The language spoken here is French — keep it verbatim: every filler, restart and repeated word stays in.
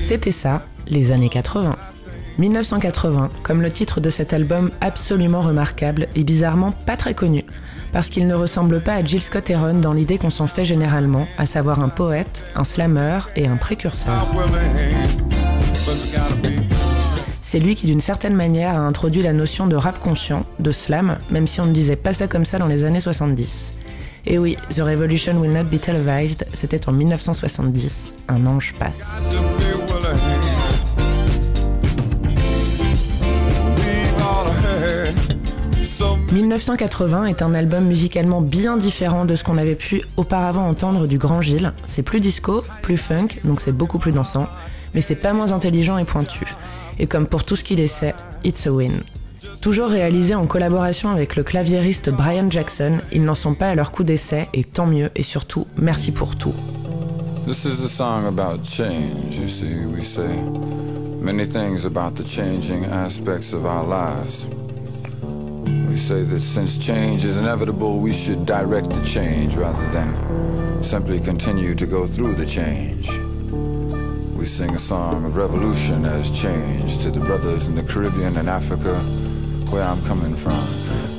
C'était ça, les années quatre-vingts. dix-neuf cent quatre-vingts, comme le titre de cet album absolument remarquable et bizarrement pas très connu, parce qu'il ne ressemble pas à Jill Scott Heron dans l'idée qu'on s'en fait généralement, à savoir un poète, un slammer et un précurseur. C'est lui qui d'une certaine manière a introduit la notion de rap conscient, de slam, même si on ne disait pas ça comme ça dans les années soixante-dix. Et oui, The Revolution Will Not Be Televised, c'était en dix-neuf cent soixante-dix, un ange passe. dix-neuf cent quatre-vingts est un album musicalement bien différent de ce qu'on avait pu auparavant entendre du Grand Gilles. C'est plus disco, plus funk, donc c'est beaucoup plus dansant, mais c'est pas moins intelligent et pointu. Et comme pour tout ce qu'il essaie, it's a win. Toujours réalisé en collaboration avec le claviériste Brian Jackson, ils n'en sont pas à leur coup d'essai, et tant mieux, et surtout, merci pour tout. This is a song about change, you see, we say many things about the changing aspects of our lives. We say that since change is inevitable, we should direct the change rather than simply continue to go through the change. We sing a song of revolution as change to the brothers in the Caribbean and Africa, where I'm coming from.